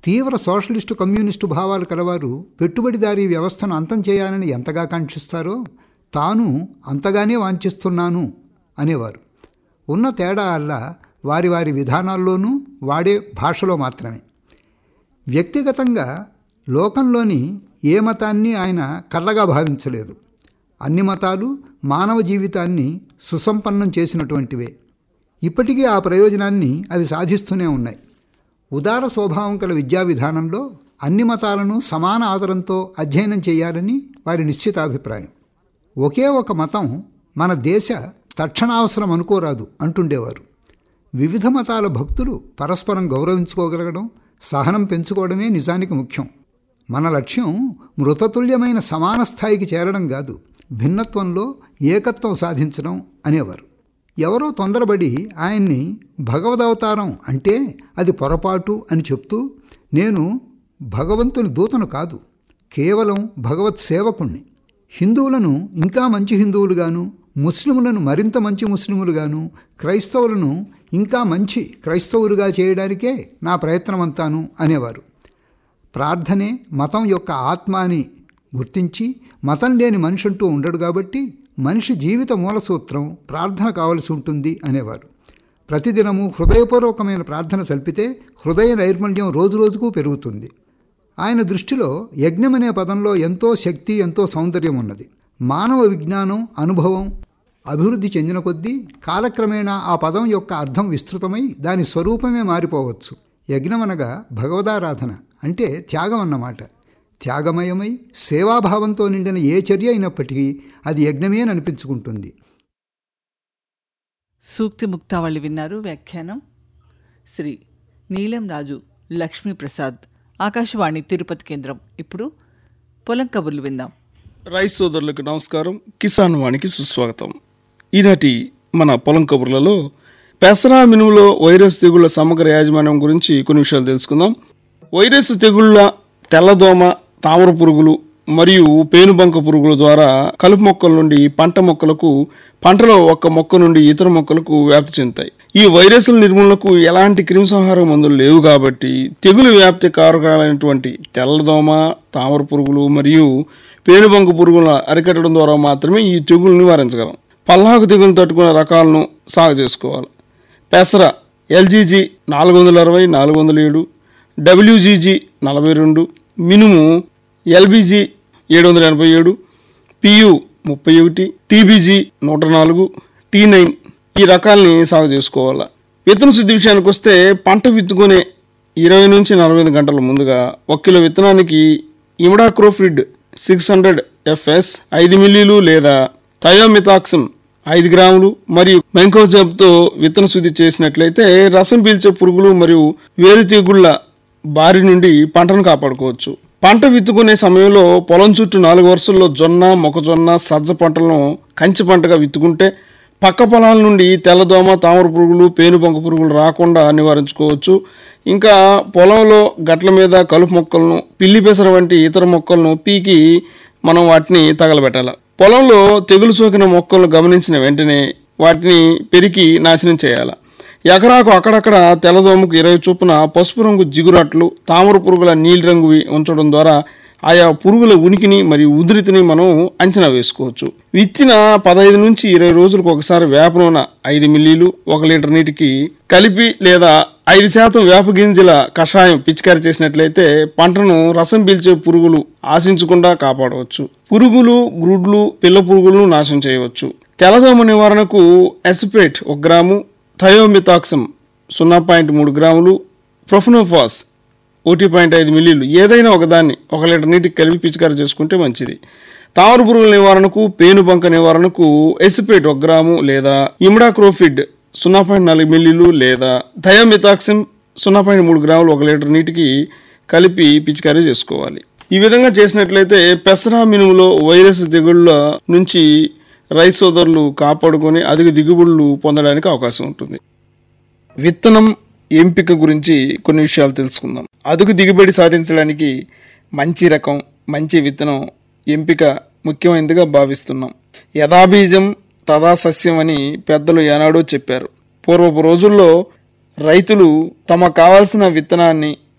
తీవ్ర socialist communist భావాలు కలవారు పెట్టుబడిదారీ వ్యవస్థను అంతం చేయాలని ఎంతగా కాంక్షిస్తారో తాను అంతగానే వాంఛిస్తున్నాను అనేవారు. ఉన్న తేడా అల్లా వారి వారి విధానాల్లోనూ వాడే భాషలో మాత్రమే. వ్యక్తిగతంగా లోకంలోని ఏ మతాన్ని ఆయన కర్రగా భావించలేదు. అన్ని మతాలు మానవ జీవితాన్ని సుసంపన్నం చేసినటువంటివే. ఇప్పటికీ ఆ ప్రయోజనాన్ని అవి సాధిస్తూనే ఉన్నాయి. ఉదార స్వభావం కల విద్యా విధానంలో అన్ని మతాలను సమాన ఆదరంతో అధ్యయనం చేయాలని వారి నిశ్చితాభిప్రాయం. ఒకే ఒక మతం మన దేశ తక్షణావసరం అనుకోరాదు అంటుండేవారు. వివిధ మతాల భక్తులు పరస్పరం గౌరవించుకోగలగడం, సహనం పెంచుకోవడమే నిజానికి ముఖ్యం. మన లక్ష్యం మృతతుల్యమైన సమాన స్థాయికి చేరడం కాదు, భిన్నత్వంలో ఏకత్వం సాధించడం అనేవారు. ఎవరో తొందరబడి ఆయన్ని భగవదవతారం అంటే అది పొరపాటు అని చెప్తూ, నేను భగవంతుని దూతను కాదు, కేవలం భగవత్ సేవకుణ్ణి, హిందువులను ఇంకా మంచి హిందువులుగాను, ముస్లిములను మరింత మంచి ముస్లిములుగాను, క్రైస్తవులను ఇంకా మంచి క్రైస్తవులుగా చేయడానికే నా ప్రయత్నమంతాను అనేవారు. ప్రార్థనే మతం యొక్క ఆత్మ అని గుర్తించి, మతం లేని మనిషి అంటూ ఉండడు కాబట్టి మనిషి జీవిత మూలసూత్రం ప్రార్థన కావలసి ఉంటుంది అనేవారు. ప్రతిదినము హృదయపూర్వకమైన ప్రార్థన సల్పితే హృదయ నైర్మల్యం రోజురోజుకు పెరుగుతుంది. ఆయన దృష్టిలో యజ్ఞం అనే పదంలో ఎంతో శక్తి, ఎంతో సౌందర్యం ఉన్నది. మానవ విజ్ఞానం, అనుభవం అభివృద్ధి చెందిన కొద్దీ కాలక్రమేణా ఆ పదం యొక్క అర్థం విస్తృతమై దాని స్వరూపమే మారిపోవచ్చు. యజ్ఞం అనగా భగవదారాధన అంటే త్యాగం అన్నమాట. త్యాగమయమై సేవాభావంతో నిండిన ఏ చర్య అయినప్పటికీ అది యజ్ఞమేననిపించుకుంటుంది. సూక్తి ముక్తావళి విన్నారు. వ్యాఖ్యానం శ్రీ నీలం రాజు లక్ష్మీప్రసాద్, ఆకాశవాణి తిరుపతి కేంద్రం. ఇప్పుడు పొలం కబుర్లు విందాం. రైతు సోదరులకు నమస్కారం. కిసాన్ వాణికి సుస్వాగతం. ఈనాటి మన పొలం కబుర్లలో పెసరా మినుములో వైరస్ తెగుళ్ల సమగ్ర యాజమాన్యం గురించి కొన్ని విషయాలు తెలుసుకుందాం. వైరస్ తెగుళ్ల తెల్లదోమ, తామర పురుగులు మరియు పేనుబంక పురుగుల ద్వారా కలుపు మొక్కల నుండి పంట మొక్కలకు, పంటలో ఒక మొక్క నుండి ఇతర మొక్కలకు వ్యాప్తి చెందుతాయి. ఈ వైరస్ల నిర్మూలనకు ఎలాంటి క్రిమిసంహారక మందులు లేవు కాబట్టి తెగులు వ్యాప్తి కారకాలైనటువంటి తెల్లదోమ, తామర పురుగులు మరియు పేనుబంక పురుగుల అరికట్టడం ద్వారా మాత్రమే ఈ తెగులు నివారించగలం. పల్లాకు తెగులు తట్టుకునే రకాలను సాగు చేసుకోవాలి. పెసర LGG 460, 407, WGG 42, మినుము LBG 787, PU 31, TBG 104, T9 ఈ రకాలని సాగు చేసుకోవాలి. విత్తన శుద్ధి విషయానికి వస్తే పంట విత్తుకునే 20 నుంచి 45 గంటల ముందుగా 1 కిలో విత్తనానికి ఇమిడాక్రోఫిడ్ 600 FS 5 మిల్లీలు లేదా థయోమిథాక్సిమ్ 5 గ్రాములు మరియు మెంకోజబ్తో విత్తన శుద్ధి చేసినట్లయితే రసం పీల్చే పురుగులు మరియు వేరు తెగుళ్ల బారి నుండి పంటను కాపాడుకోవచ్చు. పంట విత్తుకునే సమయంలో పొలం చుట్టూ 4 వరుసల్లో జొన్న, మొక్కజొన్న, సజ్జ పంటలను కంచి పంటగా విత్తుకుంటే పక్క పొలాల నుండి తెల్లదోమ, తామర పురుగులు, పేనుబంక పురుగులు రాకుండా నివారించుకోవచ్చు. ఇంకా పొలంలో గట్ల మీద కలుపు మొక్కలను, పిల్లి పెసర వంటి ఇతర మొక్కలను పీకి మనం వాటిని తగలబెట్టాలి. పొలంలో తెగులు సోకిన మొక్కలను గమనించిన వెంటనే వాటిని పెరికి నాశనం చేయాలి. ఎకరాకు అక్కడక్కడ తెల్లదోమకు 20 చొప్పున పసుపు రంగు జిగురట్లు, తామర పురుగుల నీలి రంగువి ఉంచడం ద్వారా ఆయా పురుగుల ఉనికిని మరియు ఉధృతిని మనం అంచనా వేసుకోవచ్చు. విత్తిన 15 నుంచి 20 రోజులకు ఒకసారి వేప నూనె 5 మిల్లీలు 1 లీటర్ నీటికి కలిపి లేదా 5% వేప గింజల కషాయం పిచికారి చేసినట్లయితే పంటను రసం పీల్చే పురుగులు ఆశించకుండా కాపాడవచ్చు. పురుగులు, గ్రుడ్లు, పిల్ల పురుగులను నాశనం చేయవచ్చు. తెల్లదోమ నివారణకు ఎసిపేట్ 1 గ్రాము, థయోమిథాక్సిమ్ 0.3 గ్రాములు, ప్రొఫెనోఫాస్ 1.5 మిల్లీలు ఏదైనా ఒకదాన్ని 1 లీటర్ నీటికి కలిపి పిచికారి చేసుకుంటే మంచిది. తామర పురుగుల నివారణకు, పేనుబంక నివారణకు ఎసిపేట్ 1 గ్రాము లేదా ఇమిడాక్రోఫిడ్ 0.4 మిల్లీలు లేదా థయోమిథాక్సిమ్ 0.3 గ్రాములు 1 లీటర్ నీటికి కలిపి పిచికారీ చేసుకోవాలి. ఈ విధంగా చేసినట్లయితే పెసరా మినుములో వైరస్ తెగుళ్ల నుంచి రైతు సోదరులు కాపాడుకొని అధిక దిగుబడులు పొందడానికి అవకాశం ఉంటుంది. విత్తనం ఎంపిక గురించి కొన్ని విషయాలు తెలుసుకుందాం. అధిక దిగుబడి సాధించడానికి మంచి రకం, మంచి విత్తనం ఎంపిక ముఖ్యమైనదిగా భావిస్తున్నాం. యథాబీజం తదా సస్యం అని పెద్దలు ఏనాడో చెప్పారు. పూర్వపు రోజుల్లో రైతులు తమ కావాల్సిన విత్తనాన్ని